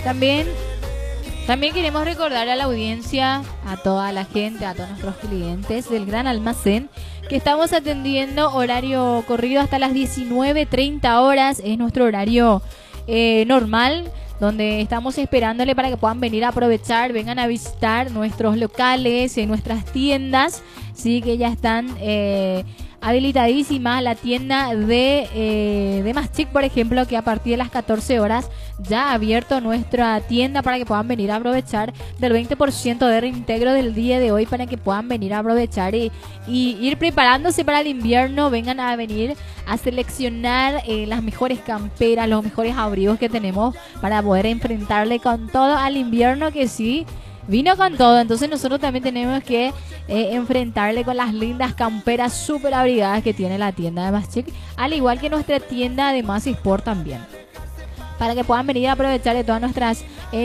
También También queremos recordar a la audiencia, a toda la gente, a todos nuestros clientes del Gran Almacén, que estamos atendiendo horario corrido hasta las 19:30 horas. Es nuestro horario normal, donde estamos esperándole para que puedan venir a aprovechar, vengan a visitar nuestros locales, nuestras tiendas, sí, que ya están habilitadísima la tienda de Maschic, por ejemplo, que a partir de las 14 horas ya ha abierto nuestra tienda para que puedan venir a aprovechar del 20% de reintegro del día de hoy, para que puedan venir a aprovechar y ir preparándose para el invierno. Vengan a venir a seleccionar las mejores camperas, los mejores abrigos que tenemos para poder enfrentarle con todo al invierno, que sí vino con todo. Entonces nosotros también tenemos que enfrentarle con las lindas camperas súper abrigadas que tiene la tienda de Maschic, al igual que nuestra tienda de Más Sport también, para que puedan venir a aprovechar de todas nuestras